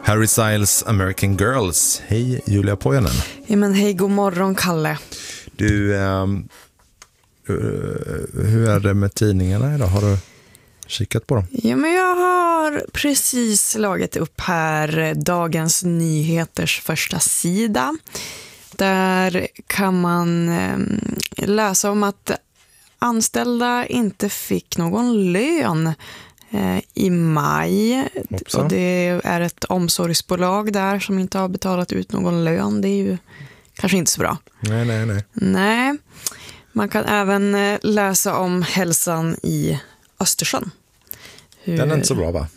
Harry Styles American Girls. Hej Julia Pojanen. Ja, men hej, god morgon Kalle. Du, hur är det med tidningarna idag? Har du kikat på dem? Ja, men jag har precis slagit upp här Dagens Nyheters första sida. Där kan man läsa om att anställda inte fick någon lön i maj. Hoppsan. Och det är ett omsorgsbolag där som inte har betalat ut någon lön. Det är ju kanske inte så bra. Nej. Man kan även läsa om hälsan i Östersjön. Den är inte så bra, va?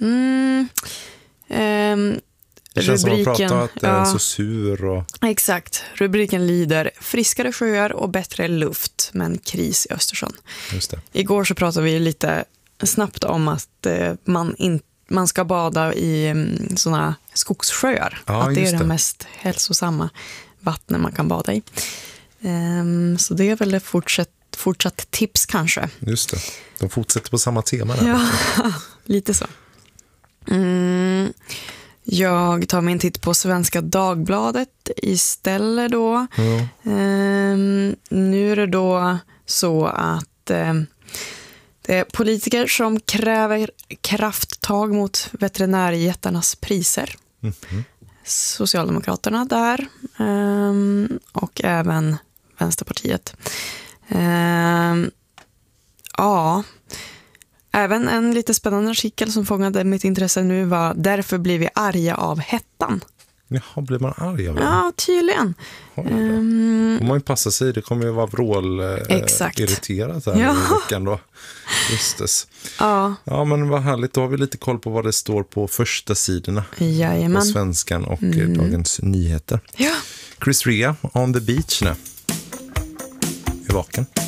Det känns Rubriken, som att prata att den är så sur. Och... Exakt. Rubriken lyder: friskare sjöar och bättre luft, men kris i Östersjön. Just det. Igår så pratade vi lite snabbt om att man ska bada i såna skogssjöar. Ja, att det är det det mest hälsosamma vattnet man kan bada i. Så det är väl ett fortsatt tips kanske. Just det. De fortsätter på samma tema där. Ja, lite så. Jag tar min titt på Svenska Dagbladet istället då. Nu är det då så att det är politiker som kräver krafttag mot veterinärjättarnas priser. Socialdemokraterna där och även Vänsterpartiet. Ja, även en lite spännande artikel som fångade mitt intresse nu var: därför blir vi arga av hettan. Jaha, blir man arg av det? Ja, tydligen. Om man ju passar sig, det kommer ju vara irriterat här i veckan då. Just det. Ja, men vad härligt. Då har vi lite koll på vad det står på första sidorna. Jajamän. På Svenskan och Dagens Nyheter. Ja. Chris Rea, On the Beach nu. Är vaken.